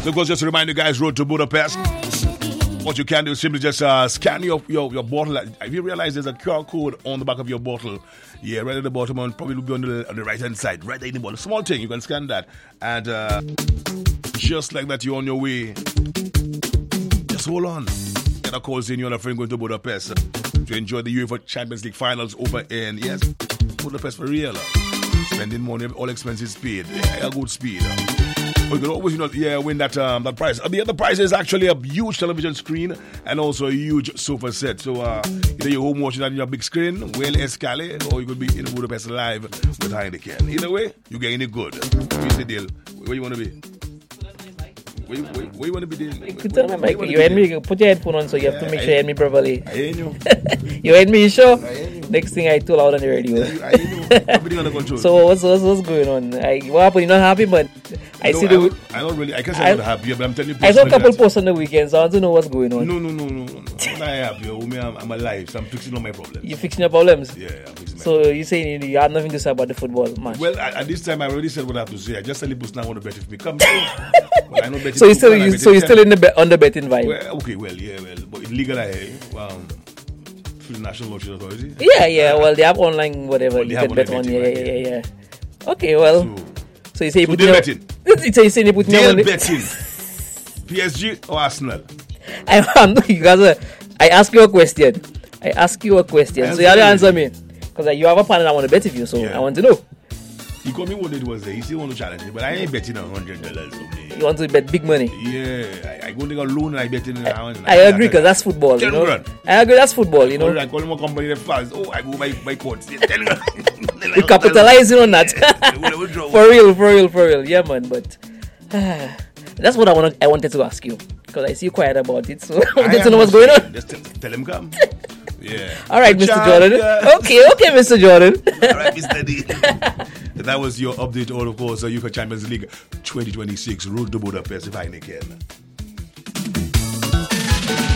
So, of course, just to remind you guys, Road to Budapest. What you can do is simply just scan your bottle. If you realize there's a QR code on the back of your bottle, yeah, right at the bottom, and probably will be on the right hand side, right there in the bottle. Small thing, you can scan that, and just like that, you're on your way. Just hold on. Get a call saying you're and a friend going to Budapest to enjoy the UEFA Champions League finals over in Budapest for real. Spending money, all expenses paid. Yeah, a good speed. You can always, win that prize. The other prize is actually a huge television screen and also a huge sofa set. So, either you're home watching that on your big screen, well escalate, or you could be in Budapest live with Heineken. Either way, you're getting it good. Here's the deal. Where you want to be? Where you want to be doing? You heard me. Put your headphone on so you have to make sure you hear me properly. I hear you. You heard me, you sure? I hear you. Next thing I told out on the radio. I hear you. Everything under control. So what's going on? What happened? You're not happy, but I see the... I don't really... I can't say I'm not happy, but I'm telling you... I saw a couple posts on the weekend, so I want to know what's going on. No. I'm not happy. I'm alive, so I'm fixing all my problems. You're fixing your problems? Yeah, I'm fixing my problems. So you're saying you have nothing to say about the football match? Well, at this time, I already said what I have to say. I just tell the person I want to bet with me. Come on. Well, I know betting. So you're still on the betting vibe? Well, but it's legal, through the National Lottery Authority. Yeah. Well, they have online whatever you can bet on. Yeah. Okay, well. So you say you put your betting. So you say you put your money. Betting. PSG or Arsenal? I ask you a question. So you have to answer me because you have a partner I want to bet with you. So I want to know. He called me what it was there. He still want to challenge me, but I ain't betting $100. You want to bet big money? Yeah, I go take a loan and I bet in the house. I agree because that's football. You know? I agree that's football. I call him a company that fast. I go by courts. You capitalizing on that. for real. Yeah, man. But that's what I wanted to ask you because I see you quiet about it. So I wanted to know what's going on. Just tell him come. Yeah. All right, Mr. Jordan. Okay, Mr. Jordan. All right, Mr. D. That was your update, all of course, UEFA Champions League 2026 Road to Budapest, if I can.